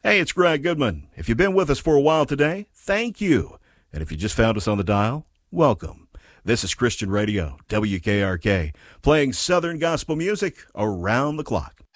Hey, it's Greg Goodman. If you've been with us for a while today, thank you. And if you just found us on the dial, welcome. This is Christian Radio, WKRK, playing Southern gospel music around the clock.